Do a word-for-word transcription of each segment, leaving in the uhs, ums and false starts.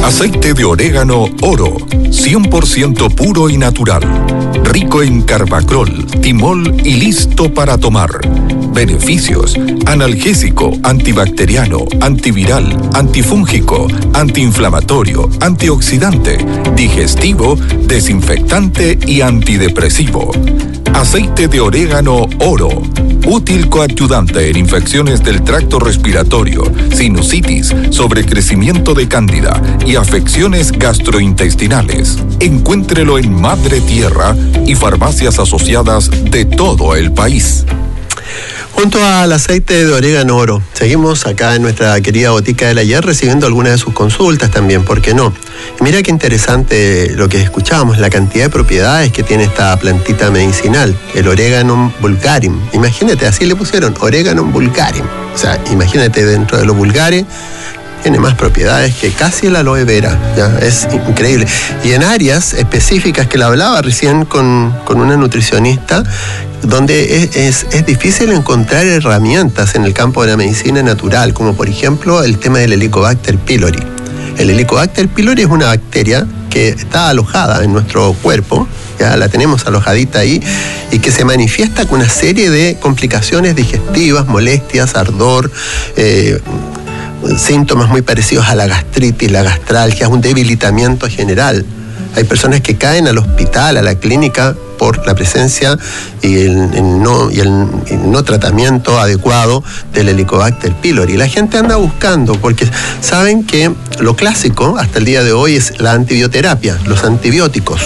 Aceite de orégano Oro, cien por ciento puro y natural. Rico en carbacrol, timol y listo para tomar. Beneficios: analgésico, antibacteriano, antiviral, antifúngico, antiinflamatorio, antioxidante, digestivo, desinfectante y antidepresivo. Aceite de orégano Oro, útil coadyuvante en infecciones del tracto respiratorio, sinusitis, sobrecrecimiento de cándida y afecciones gastrointestinales. Encuéntrelo en Madre Tierra y farmacias asociadas de todo el país. Junto al aceite de orégano Oro, seguimos acá en nuestra querida botica del ayer recibiendo algunas de sus consultas también, ¿por qué no? Y mira qué interesante lo que escuchábamos, la cantidad de propiedades que tiene esta plantita medicinal, el Oreganum vulgaris. Imagínate, así le pusieron, Oreganum vulgaris. O sea, imagínate, dentro de los vulgares tiene más propiedades que casi la aloe vera, ¿ya? Es increíble. Y en áreas específicas que la hablaba recién con, con una nutricionista, donde es, es, es difícil encontrar herramientas en el campo de la medicina natural, como por ejemplo el tema del Helicobacter pylori. El Helicobacter pylori es una bacteria que está alojada en nuestro cuerpo, ya la tenemos alojadita ahí, y que se manifiesta con una serie de complicaciones digestivas, molestias, ardor, eh, síntomas muy parecidos a la gastritis, la gastralgia, un debilitamiento general. Hay personas que caen al hospital, a la clínica, por la presencia y el, el, no, y el, el no tratamiento adecuado del Helicobacter pylori. La gente anda buscando, porque saben que lo clásico hasta el día de hoy es la antibioterapia, los antibióticos.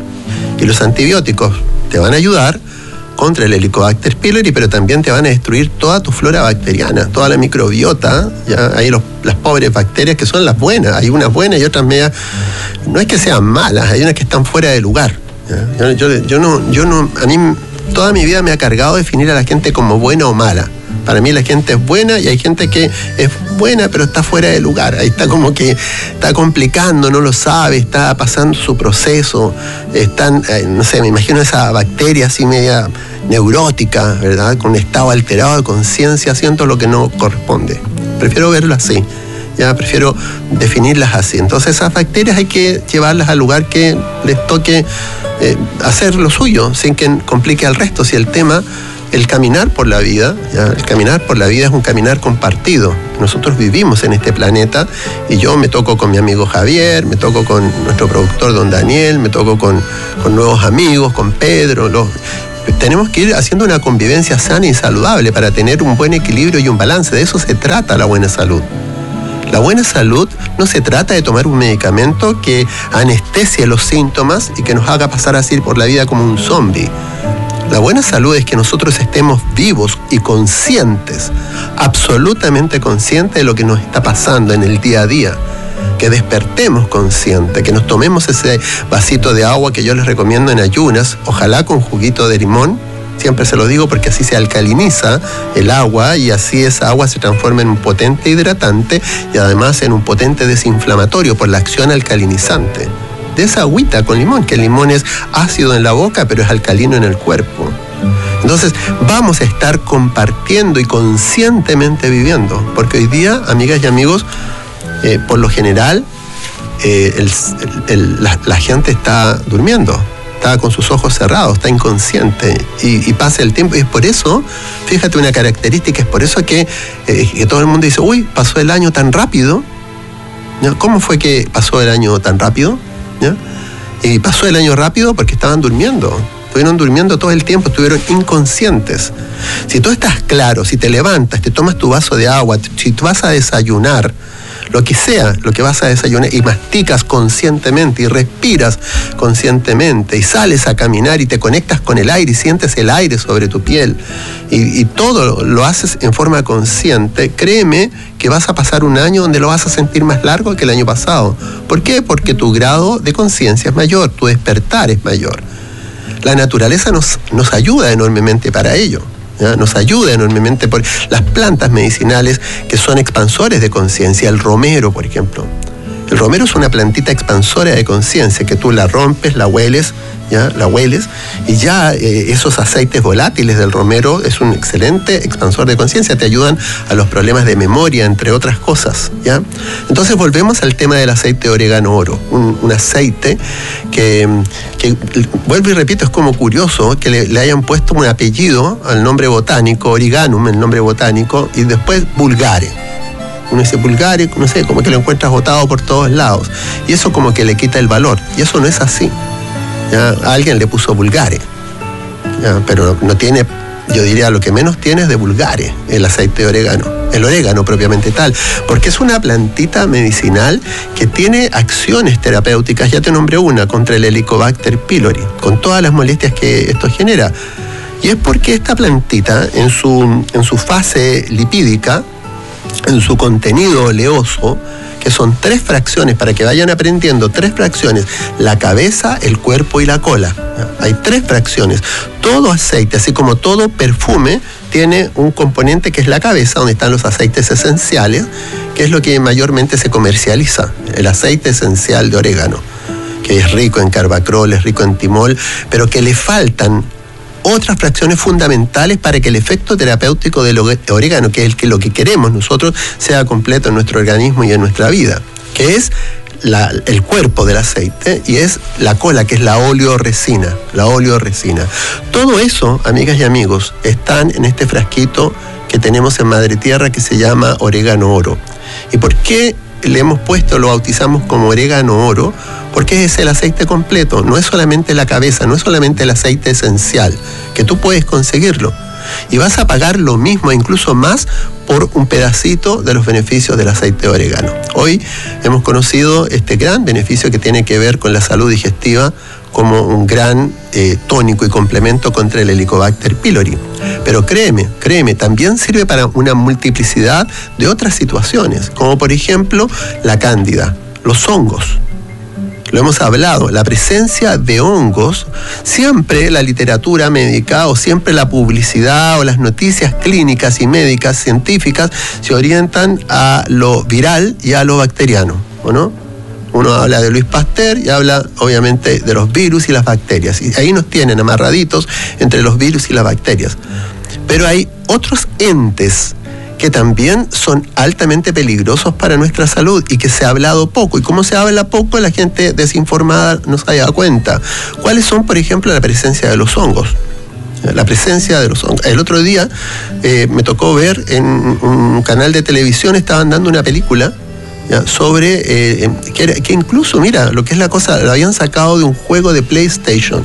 Y los antibióticos te van a ayudar contra el Helicobacter pylori, pero también te van a destruir toda tu flora bacteriana, toda la microbiota. Ya hay los, las pobres bacterias que son las buenas, hay unas buenas y otras medias, no es que sean malas, hay unas que están fuera de lugar. Yo, yo, yo no, yo no, a mí toda mi vida me ha cargado definir a la gente como buena o mala. Para mí la gente es buena y hay gente que es buena pero está fuera de lugar. Ahí está como que está complicando, no lo sabe, está pasando su proceso. Están, eh, no sé, me imagino esa bacteria así media neurótica, ¿verdad? Con un estado alterado de conciencia, siento lo que no corresponde. Prefiero verlo así. Ya prefiero definirlas así. Entonces esas bacterias hay que llevarlas al lugar que les toque eh, hacer lo suyo, sin que complique al resto. Si el tema, el caminar por la vida, ¿ya? El caminar por la vida es un caminar compartido. Nosotros vivimos en este planeta y yo me toco con mi amigo Javier, me toco con nuestro productor don Daniel, me toco con, con nuevos amigos, con Pedro. Los, tenemos que ir haciendo una convivencia sana y saludable para tener un buen equilibrio y un balance. De eso se trata la buena salud. La buena salud no se trata de tomar un medicamento que anestesie los síntomas y que nos haga pasar así por la vida como un zombie. La buena salud es que nosotros estemos vivos y conscientes, absolutamente conscientes de lo que nos está pasando en el día a día. Que despertemos conscientes, que nos tomemos ese vasito de agua que yo les recomiendo en ayunas, ojalá con juguito de limón. Siempre se lo digo porque así se alcaliniza el agua y así esa agua se transforma en un potente hidratante y además en un potente desinflamatorio por la acción alcalinizante de esa agüita con limón, que el limón es ácido en la boca pero es alcalino en el cuerpo. Entonces vamos a estar compartiendo y conscientemente viviendo, porque hoy día, amigas y amigos, eh, por lo general eh, el, el, la, la gente está durmiendo. Está con sus ojos cerrados, está inconsciente y, y pasa el tiempo. Y es por eso, fíjate una característica, es por eso que, eh, que todo el mundo dice, uy, pasó el año tan rápido. ¿Ya? ¿Cómo fue que pasó el año tan rápido? ¿Ya? Y pasó el año rápido porque estaban durmiendo. Estuvieron durmiendo todo el tiempo, estuvieron inconscientes. Si tú estás claro, si te levantas, te tomas tu vaso de agua, si tú vas a desayunar, lo que sea, lo que vas a desayunar, y masticas conscientemente y respiras conscientemente y sales a caminar y te conectas con el aire y sientes el aire sobre tu piel y, y todo lo haces en forma consciente, créeme que vas a pasar un año donde lo vas a sentir más largo que el año pasado. ¿Por qué? Porque tu grado de conciencia es mayor, tu despertar es mayor. La naturaleza nos, nos ayuda enormemente para ello. ¿Ya? Nos ayuda enormemente por las plantas medicinales que son expansores de conciencia. El romero, por ejemplo. El romero es una plantita expansora de conciencia, que tú la rompes, la hueles, ¿ya? La hueles, y ya eh, esos aceites volátiles del romero es un excelente expansor de conciencia, te ayudan a los problemas de memoria, entre otras cosas, ¿ya? Entonces volvemos al tema del aceite de orégano oro, un, un aceite que, que, vuelvo y repito, es como curioso que le, le hayan puesto un apellido al nombre botánico, origanum, el nombre botánico, y después vulgare. Uno dice vulgare, no sé, como que lo encuentras botado por todos lados. Y eso como que le quita el valor. Y eso no es así. ¿Ya? A alguien le puso vulgare. ¿Ya? Pero no tiene, yo diría, lo que menos tiene es de vulgare el aceite de orégano. El orégano propiamente tal. Porque es una plantita medicinal que tiene acciones terapéuticas. Ya te nombré una, contra el Helicobacter pylori, con todas las molestias que esto genera. Y es porque esta plantita, en su, en su fase lipídica, en su contenido oleoso, que son tres fracciones, para que vayan aprendiendo, tres fracciones: la cabeza, el cuerpo y la cola. Hay tres fracciones. Todo aceite, así como todo perfume, tiene un componente que es la cabeza, donde están los aceites esenciales, que es lo que mayormente se comercializa, el aceite esencial de orégano, que es rico en carbacrol, es rico en timol, pero que le faltan otras fracciones fundamentales para que el efecto terapéutico del orégano, que es el que, lo que queremos nosotros, sea completo en nuestro organismo y en nuestra vida, que es la, el cuerpo del aceite, y es la cola, que es la oleoresina, la oleoresina. Todo eso, amigas y amigos, están en este frasquito que tenemos en Madre Tierra, que se llama orégano oro. ¿Y por qué le hemos puesto, lo bautizamos como orégano oro? Porque es el aceite completo, no es solamente la cabeza, no es solamente el aceite esencial, que tú puedes conseguirlo. Y vas a pagar lo mismo, incluso más, por un pedacito de los beneficios del aceite de orégano. Hoy hemos conocido este gran beneficio que tiene que ver con la salud digestiva como un gran eh, tónico y complemento contra el Helicobacter pylori. Pero créeme, créeme, también sirve para una multiplicidad de otras situaciones, como por ejemplo la cándida, los hongos. Lo hemos hablado, la presencia de hongos, siempre la literatura médica o siempre la publicidad o las noticias clínicas y médicas científicas se orientan a lo viral y a lo bacteriano, ¿o no? Uno habla de Luis Pasteur y habla obviamente de los virus y las bacterias, y ahí nos tienen amarraditos entre los virus y las bacterias. Pero hay otros entes que también son altamente peligrosos para nuestra salud y que se ha hablado poco. Y como se habla poco, la gente desinformada no se ha dado cuenta. ¿Cuáles son, por ejemplo, la presencia de los hongos? La presencia de los hongos. El otro día eh, me tocó ver en un canal de televisión, estaban dando una película ¿ya? sobre, eh, que, era, que incluso, mira, lo que es la cosa, lo habían sacado de un juego de PlayStation.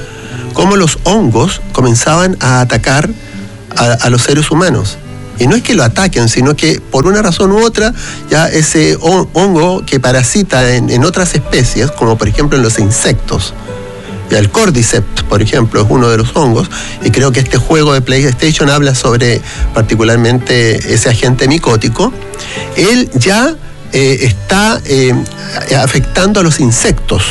Cómo los hongos comenzaban a atacar a, a los seres humanos. Y no es que lo ataquen, sino que por una razón u otra, ya ese hongo que parasita en, en otras especies, como por ejemplo en los insectos, ya el Cordyceps, por ejemplo, es uno de los hongos, y creo que este juego de PlayStation habla sobre particularmente ese agente micótico. Él ya eh, está eh, afectando a los insectos.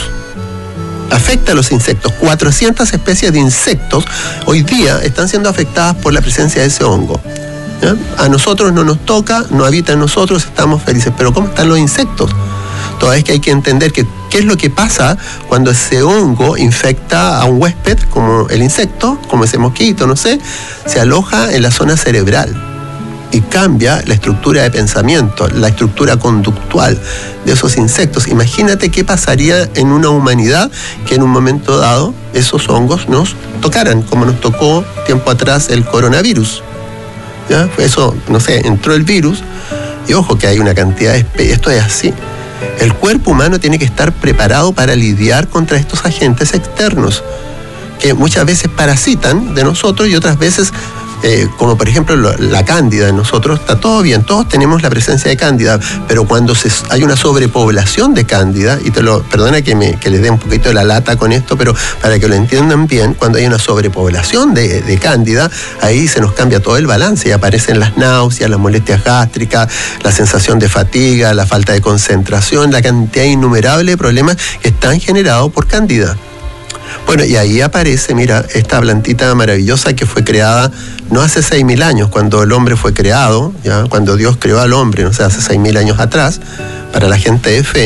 Afecta a los insectos. cuatrocientas especies de insectos hoy día están siendo afectadas por la presencia de ese hongo. ¿Ya? A nosotros no nos toca, no habita en nosotros, estamos felices. Pero ¿cómo están los insectos? Toda vez que hay que entender que qué es lo que pasa cuando ese hongo infecta a un huésped, como el insecto, como ese mosquito, no sé, se aloja en la zona cerebral y cambia la estructura de pensamiento, la estructura conductual de esos insectos. Imagínate qué pasaría en una humanidad que en un momento dado esos hongos nos tocaran, como nos tocó tiempo atrás el coronavirus. ¿Ya? Eso, no sé, entró el virus y ojo que hay una cantidad de especies, esto es así. El cuerpo humano tiene que estar preparado para lidiar contra estos agentes externos que muchas veces parasitan de nosotros y otras veces, eh, como por ejemplo la cándida en nosotros, está todo bien, todos tenemos la presencia de cándida, pero cuando se, hay una sobrepoblación de cándida, y te lo perdona que, me, que les dé un poquito de la lata con esto, pero para que lo entiendan bien, cuando hay una sobrepoblación de, de cándida, ahí se nos cambia todo el balance y aparecen las náuseas, las molestias gástricas, la sensación de fatiga, la falta de concentración, la cantidad innumerable de problemas que están generados por cándida. Bueno, y ahí aparece, mira, esta plantita maravillosa que fue creada no hace seis mil años, cuando el hombre fue creado, ya, cuando Dios creó al hombre, no sé, hace seis mil años atrás, para la gente de fe,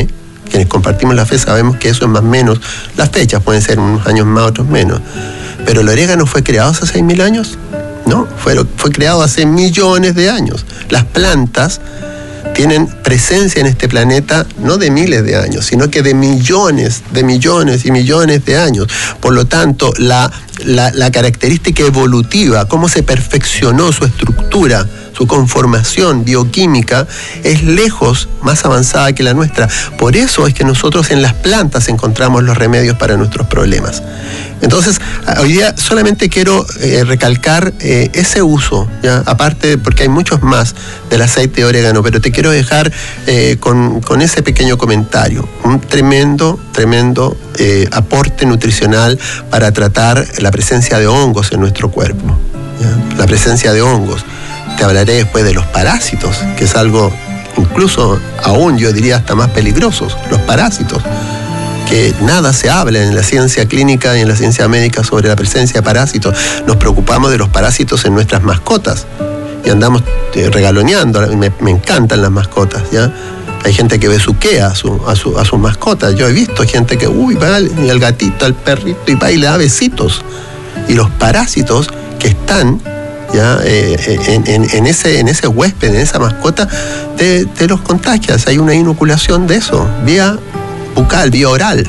Quienes compartimos la fe sabemos que eso es más o menos, las fechas pueden ser unos años más, otros menos. Pero el orégano fue creado hace seis mil años, ¿no? Fue, fue creado hace millones de años. Las plantas tienen presencia en este planeta no de miles de años, sino que de millones, de millones y millones de años. Por lo tanto, la, la, la característica evolutiva, cómo se perfeccionó su estructura, su conformación bioquímica, es lejos más avanzada que la nuestra. Por eso es que nosotros en las plantas encontramos los remedios para nuestros problemas. Entonces, hoy día solamente quiero eh, recalcar eh, ese uso, ¿ya? Aparte, porque hay muchos más del aceite de orégano, pero te quiero dejar eh, con, con ese pequeño comentario. Un tremendo, tremendo eh, aporte nutricional para tratar la presencia de hongos en nuestro cuerpo, ¿ya? La presencia de hongos. Te hablaré después de los parásitos, que es algo incluso aún yo diría hasta más peligrosos, los parásitos, que nada se habla en la ciencia clínica y en la ciencia médica sobre la presencia de parásitos. Nos preocupamos de los parásitos en nuestras mascotas y andamos eh, regaloneando, me, me encantan las mascotas, ¿ya? Hay gente que besuquea a, su, a, su, a sus mascotas. Yo he visto gente que, uy, va al gatito, al perrito, y va y le da besitos. Y los parásitos que están ya eh, en, en, en, ese, en ese huésped, en esa mascota, te, te los contagias. Hay una inoculación de eso, vía bucal, vía oral,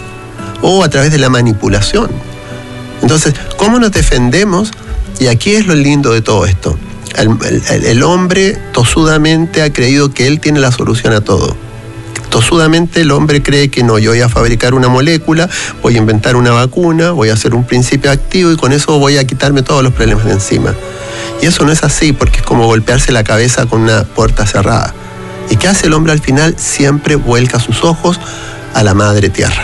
o a través de la manipulación. Entonces, ¿cómo nos defendemos? Y aquí es lo lindo de todo esto. El, el, el hombre tosudamente ha creído que él tiene la solución a todo. Tosudamente el hombre cree que no, yo voy a fabricar una molécula, voy a inventar una vacuna, voy a hacer un principio activo y con eso voy a quitarme todos los problemas de encima. Y eso no es así, porque es como golpearse la cabeza con una puerta cerrada. ¿Y qué hace el hombre al final? Siempre vuelca sus ojos a la madre tierra.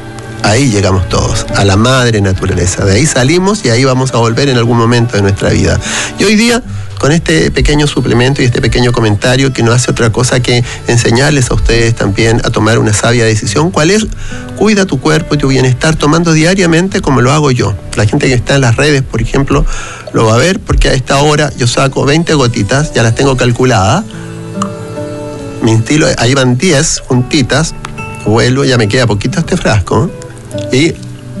Ahí llegamos todos, a la madre naturaleza. De ahí salimos y ahí vamos a volver en algún momento de nuestra vida. Y hoy día, con este pequeño suplemento y este pequeño comentario que no hace otra cosa que enseñarles a ustedes también a tomar una sabia decisión, ¿cuál es? Cuida tu cuerpo y tu bienestar tomando diariamente como lo hago yo. La gente que está en las redes, por ejemplo, lo va a ver porque a esta hora yo saco veinte gotitas, ya las tengo calculadas. Mi estilo, ahí van diez juntitas, vuelvo, ya me queda poquito este frasco, y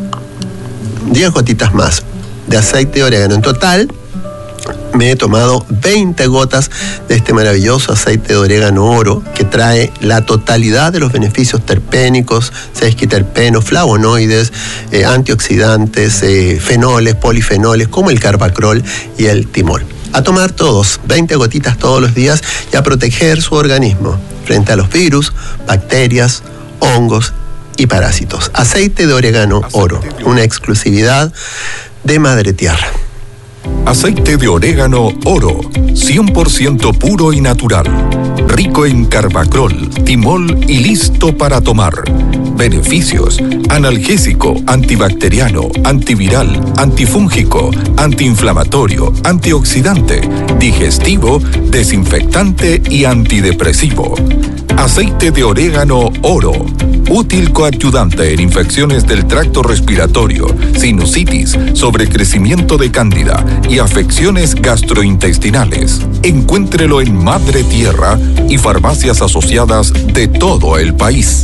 diez gotitas más de aceite de orégano. En total, me he tomado veinte gotas de este maravilloso aceite de orégano oro que trae la totalidad de los beneficios terpénicos, sesquiterpenos, flavonoides, eh, antioxidantes, eh, fenoles, polifenoles, como el carbacrol y el timol. A tomar todos, veinte gotitas todos los días y a proteger su organismo frente a los virus, bacterias, hongos y parásitos. Aceite de orégano oro, una exclusividad de Madre Tierra. Aceite de orégano oro, cien por ciento puro y natural, rico en carbacrol, timol y listo para tomar. Beneficios: analgésico, antibacteriano, antiviral, antifúngico, antiinflamatorio, antioxidante, digestivo, desinfectante y antidepresivo. Aceite de orégano oro, útil coadyuvante en infecciones del tracto respiratorio, sinusitis, sobrecrecimiento de cándida y afecciones gastrointestinales. Encuéntrelo en Madre Tierra y farmacias asociadas de todo el país.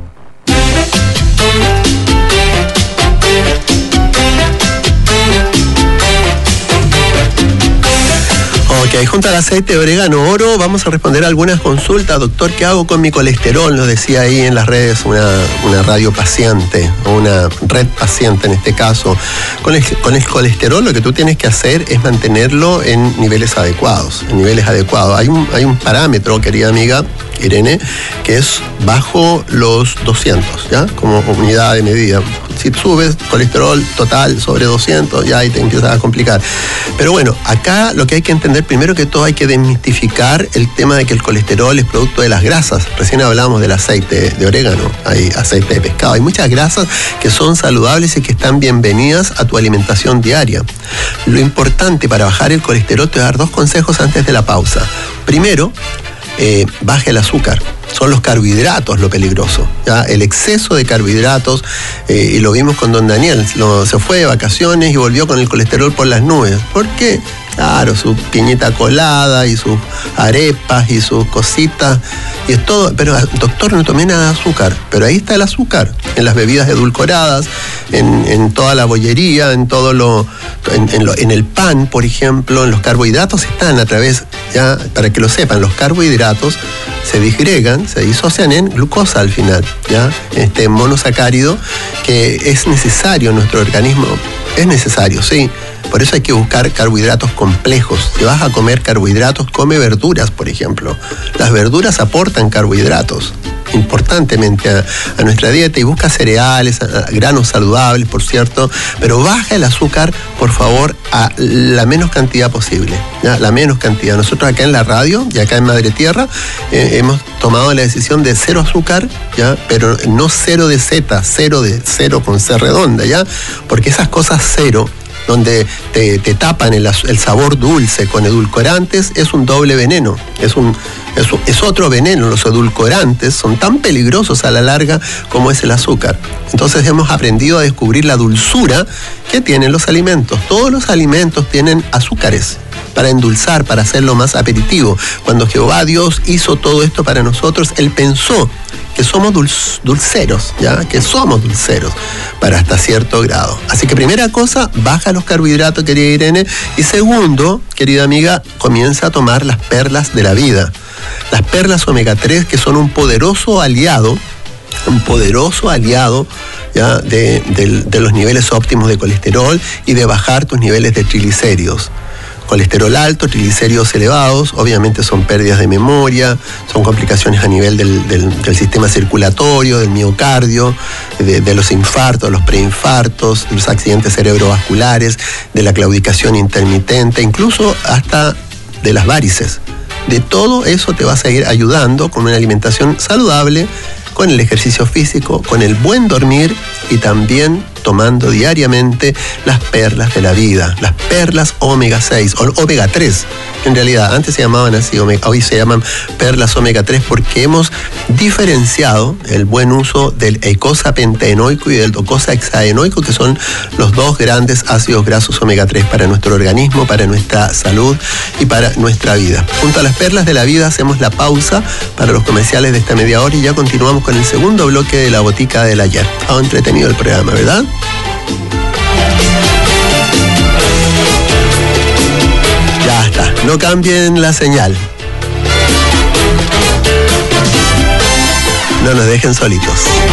Ok, junto al aceite de orégano oro vamos a responder algunas consultas. Doctor, ¿qué hago con mi colesterol? Nos decía ahí en las redes una, una radio paciente, o una red paciente en este caso. Con el, con el colesterol lo que tú tienes que hacer es mantenerlo en niveles adecuados, en niveles adecuados. Hay un, hay un parámetro, querida amiga Irene, que es bajo los doscientos, ¿ya? Como unidad de medida. Si subes colesterol total sobre doscientos, ya ahí te empiezas a complicar. Pero bueno, acá lo que hay que entender, primero que todo hay que desmistificar el tema de que el colesterol es producto de las grasas. Recién hablábamos del aceite de orégano, hay aceite de pescado, hay muchas grasas que son saludables y que están bienvenidas a tu alimentación diaria. Lo importante para bajar el colesterol, te voy a dar dos consejos antes de la pausa. Primero, Eh, baje el azúcar. son los carbohidratos lo peligroso, ¿ya? El exceso de carbohidratos, eh, y lo vimos con don Daniel, lo, se fue de vacaciones y volvió con el colesterol por las nubes. ¿Por qué? Claro, su piñita colada y sus arepas y sus cositas, y es todo. Pero doctor, no tomé nada de azúcar. Pero ahí está el azúcar, en las bebidas edulcoradas, en, en toda la bollería, en todo lo en, en lo, en el pan, por ejemplo, en los carbohidratos están a través, ya, para que lo sepan, los carbohidratos se disgregan, se disocian en glucosa al final, ya, este monosacárido que es necesario en nuestro organismo, es necesario, sí. Por eso hay que buscar carbohidratos complejos. Si vas a comer carbohidratos, come verduras, por ejemplo. Las verduras aportan carbohidratos importantemente a, a nuestra dieta, y busca cereales, a, a granos saludables, por cierto, pero baja el azúcar, por favor, a la menos cantidad posible, ¿ya? La menos cantidad. Nosotros acá en la radio y acá en Madre Tierra eh, hemos tomado la decisión de cero azúcar, ¿ya? Pero no cero de Z, cero de cero con C redonda, ¿ya? Porque esas cosas cero, donde te, te tapan el, el sabor dulce con edulcorantes, es un doble veneno, es, un, es, es otro veneno. Los edulcorantes son tan peligrosos a la larga como es el azúcar. Entonces hemos aprendido a descubrir la dulzura que tienen los alimentos. Todos los alimentos tienen azúcares para endulzar, para hacerlo más aperitivo. Cuando Jehová Dios hizo todo esto para nosotros, Él pensó que somos dulc- dulceros, ¿ya? Que somos dulceros para hasta cierto grado. Así que primera cosa, baja los carbohidratos, querida Irene. Y segundo, querida amiga, comienza a tomar las perlas de la vida. Las perlas omega tres, que son un poderoso aliado, un poderoso aliado, ¿ya? De, de, de los niveles óptimos de colesterol y de bajar tus niveles de triglicéridos. Colesterol alto, triglicéridos elevados, obviamente son pérdidas de memoria, son complicaciones a nivel del, del, del sistema circulatorio, del miocardio, de, de los infartos, los preinfartos, de los accidentes cerebrovasculares, de la claudicación intermitente, incluso hasta de las varices. De todo eso te va a seguir ayudando con una alimentación saludable, con el ejercicio físico, con el buen dormir y también tomando diariamente las perlas de la vida, las perlas omega seis o omega tres. En realidad, antes se llamaban así, hoy se llaman perlas omega tres porque hemos diferenciado el buen uso del eicosapentaenoico y del docosahexaenoico, que son los dos grandes ácidos grasos omega tres para nuestro organismo, para nuestra salud y para nuestra vida. Junto a las perlas de la vida hacemos la pausa para los comerciales de esta media hora y ya continuamos con el segundo bloque de la Botica del Ayer. Ha entretenido el programa, ¿verdad? Ya está, no cambien la señal. No nos dejen solitos.